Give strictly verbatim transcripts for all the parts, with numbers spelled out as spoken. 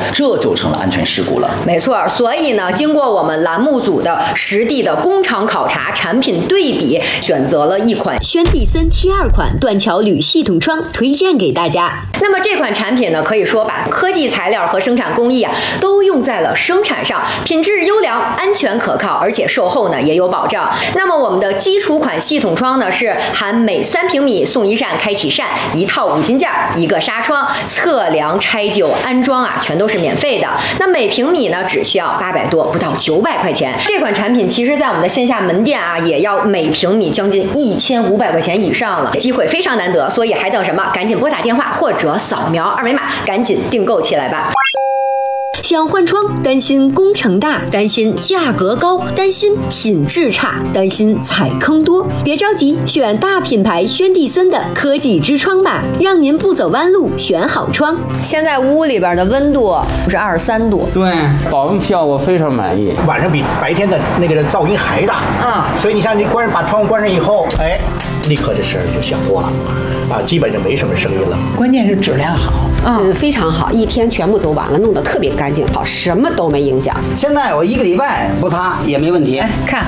这就成了安全事故了。 没错，所以呢，经过我们栏目组的实地的工厂考察、产品对比，选择了一款轩蒂森七二款断桥铝系统窗，推荐给大家。那么这款产品呢，可以说把科技材料和生产工艺啊，都用在了生产上，品质优良、安全可靠，而且售后呢也有保障。那么我们的基础款系统窗呢，是含每三平米送一扇开启扇，一套五金件，一个纱窗，测量、拆旧、安装啊，全都是免费的。那每平米呢，只需要八百多，不到九百块钱。这款产品其实在我们的线下门店啊，也要每平米将近一千五百块钱以上了，机会非常难得，所以还等什么？赶紧拨打电话或者扫描二维码，赶紧订购起来吧。想换窗，担心工程大，担心价格高，担心品质差，担心踩坑多，别着急，选大品牌轩蒂森的科技之窗吧，让您不走弯路，选好窗。现在屋里边的温度是二十三度， 对，保温效果非常满意， 晚上比白天的那个噪音还大啊，所以你像你关把窗户关上以后，哎，立刻这声就小多了，啊，基本就没什么声音了。 关键是质量好。 嗯，非常好，一天全部都完了，弄得特别干净，好，什么都没影响。 现在我一个礼拜不塌也没问题。 哎，看。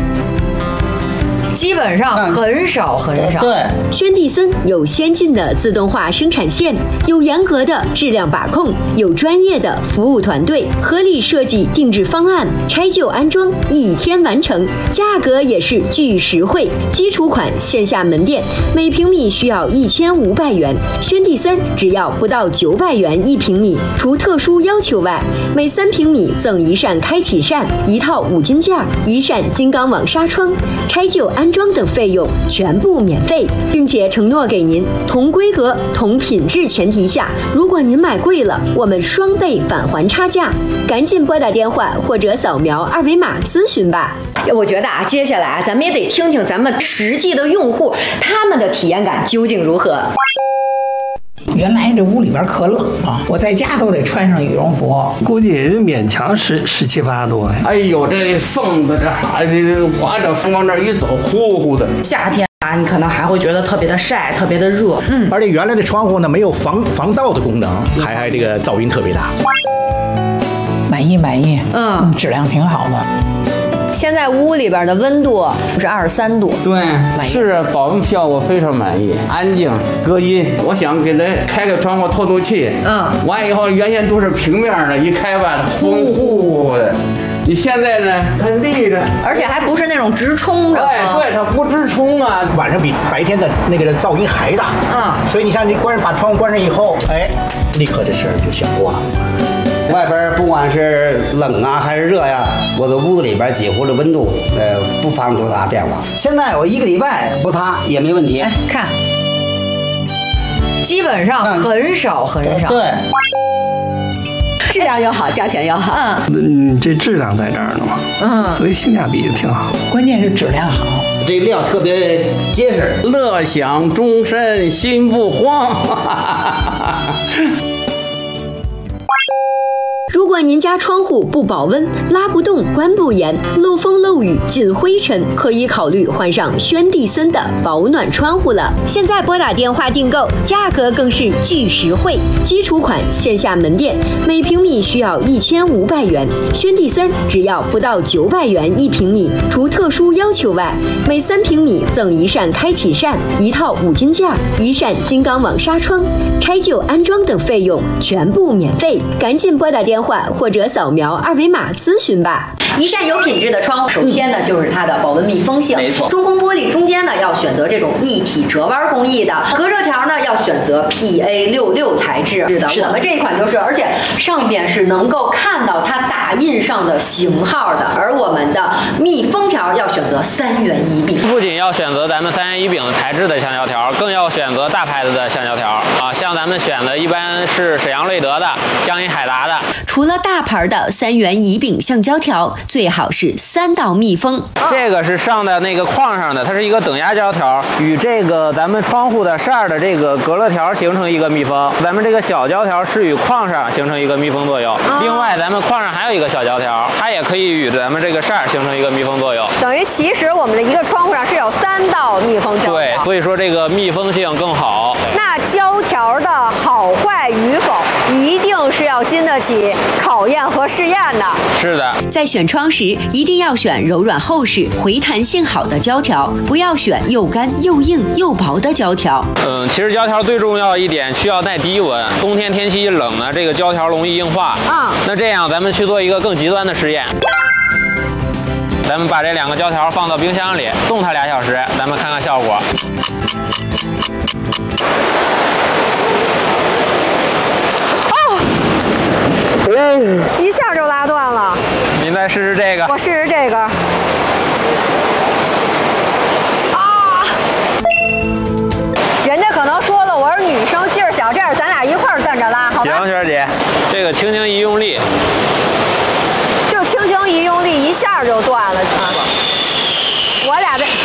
基本上很少很少。 对， 轩蒂森有先进的自动化生产线，有严格的质量把控，有专业的服务团队，合理设计定制方案，拆旧安装一天完成，价格也是巨实惠。基础款线下门店每平米需要一千五百元，轩蒂森只要不到九百元一平米，除特殊要求外，每三平米赠一扇开启扇，一套五金件，一扇金刚网纱窗，拆旧安安装等费用全部免费，并且承诺给您同规格同品质前提下，如果您买贵了，我们双倍返还差价。赶紧拨打电话或者扫描二维码咨询吧。我觉得啊，接下来啊，咱们也得听听咱们实际的用户他们的体验感究竟如何。 原来这屋里边可冷了，我在家都得穿上羽绒服， 估计也就勉强十十七八度。 哎呦，这风子这哈这刮着风往这一走，呼呼的。 夏天啊，你可能还会觉得特别的晒，特别的热。 嗯，而且原来的窗户呢没有防防盗的功能，还还这个噪音特别大。 满意满意， 嗯， 质量挺好的。 现在屋里边的温度是二十三度， 对，是保温效果非常满意，安静隔音。我想给它开个窗户透透气，嗯，完以后原先都是平面的，一开吧风呼呼的。你现在呢，它立着， 而且还不是那种直冲着， 哎，对，它不直冲啊。 晚上比白天的那个噪音还大，嗯，所以你像你关把窗户关上以后，哎，立刻这声就小多了。 外边不管是冷啊还是热呀，我的屋子里边几乎的温度，呃，不发生多大变化。现在我一个礼拜不塌也没问题。 哎，看，基本上很少很少。 对。 质量又好，价钱又好。 嗯，这质量在这儿呢嘛，嗯，所以性价比挺好。 关键是质量好， 这料特别结实。 乐享终身心不慌。 如果您家窗户不保温、拉不动、关不严、漏风漏雨、进灰尘，可以考虑换上轩蒂森的保暖窗户了。现在拨打电话订购，价格更是巨实惠。基础款线下门店每平米需要一千五百元，轩蒂森只要不到九百元一平米，除特殊要求外，每三平米赠一扇开启扇，一套五金件，一扇金刚网纱窗，拆旧安装等费用全部免费。赶紧拨打电话或者扫描二维码咨询吧。一扇有品质的窗，首先呢就是它的保温密封性， 没错。 中空玻璃中间呢要选择这种一体折弯工艺的，隔热条呢要选择 P A 六六 材质是的。我们这一款就是，而且上边是能够看到它打印上的型号的。而我们的密封条要选择三元一柄， 不仅要选择咱们三元一柄材质的橡胶条，更要选择大牌子的橡胶条啊，像咱们选的一般是沈阳瑞德的、江阴海达的。 除了大牌的三元一柄橡胶条，最好是三道密封。 这个是上的那个框上的，它是一个等压胶条，与这个咱们窗户的扇的这个隔热条形成一个密封。咱们这个小胶条是与框上形成一个密封作用。哦、另外，咱们框上还有一个小胶条，它也可以与咱们这个扇形成一个密封作用。 等于其实我们的一个窗户上是有三道密封胶条。 对，所以说这个密封性更好。 那那胶条的好坏与否，一定是要经得起考验和试验的。 是的， 在选窗时，一定要选柔软厚实、回弹性好的胶条，不要选又干又硬又薄的胶条。 嗯，其实胶条最重要一点，需要耐低温。冬天天气一冷呢，这个胶条容易硬化。啊、嗯，那这样咱们去做一个更极端的实验。咱们把这两个胶条放到冰箱里，冻它俩小时，咱们看看效果。 哦，一下就拉断了。 您再试试这个。 我试试这个。啊！人家可能说了，我是女生，劲儿小，这样咱俩一块儿蹬着拉，好吧？ 行，雪儿姐，这个轻轻一用力。 轻轻一用力，一下就断了。啊、我俩这，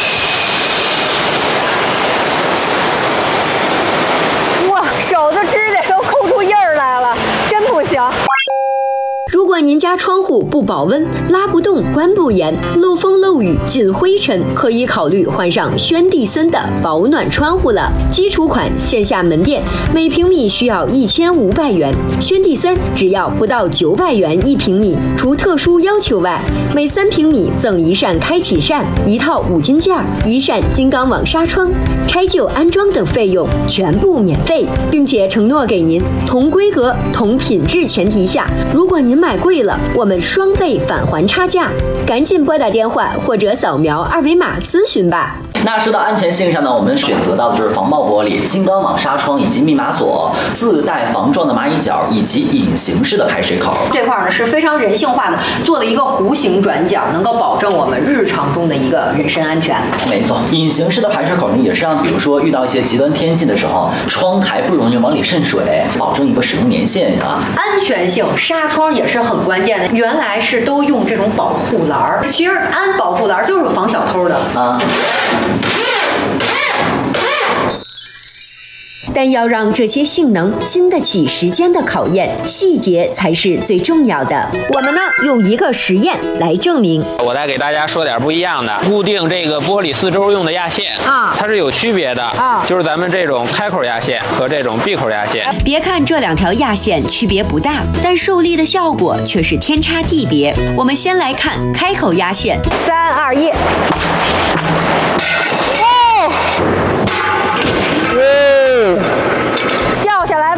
哇，手的指甲都抠出印儿来了，真不行。如果您家窗户不保温、拉不动、关不严、漏风漏雨、进灰尘，可以考虑换上轩蒂森的保暖窗户了。基础款线下门店每平米需要一千五百元，轩蒂森只要不到九百元一平米。除特殊要求外，每三平米赠一扇开启扇、一套五金件、一扇金刚网纱窗，拆旧安装等费用全部免费，并且承诺给您同规格、同品质前提下，如果您买贵了，我们双倍返还差价。赶紧拨打电话或者扫描二维码咨询吧。 那说到安全性上呢，我们选择到的就是防爆玻璃、金刚网纱窗以及密码锁，自带防撞的蚂蚁脚以及隐形式的排水口。 这块呢是非常人性化的，做了一个弧形转角，能够保证我们日常中的一个人身安全。 没错，隐形式的排水口呢，也是让比如说遇到一些极端天气的时候，窗台不容易往里渗水，保证一个使用年限啊。 安全性，纱窗也是很关键的。原来是都用这种保护栏儿，其实安保护栏就是防小偷的啊。但要让这些性能经得起时间的考验，细节才是最重要的。我们呢，用一个实验来证明。 我再给大家说点不一样的，固定这个玻璃四周用的压线啊，它是有区别的啊，就是咱们这种开口压线和这种闭口压线。 别看这两条压线区别不大，但受力的效果却是天差地别。我们先来看开口压线，三二一。